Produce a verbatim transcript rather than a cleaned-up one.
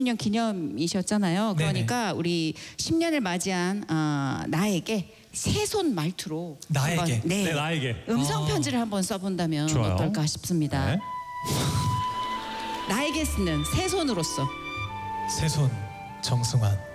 년 기념이셨잖아요. 그러니까 우리 십 년을 맞이한 어, 나에게 새손 말투로 나에게? 한번, 네, 네, 나에게. 음성 아. 편지를 한번 써본다면 좋아요. 어떨까 싶습니다. 네. 나에게 쓰는 새손으로서 새손 정승환.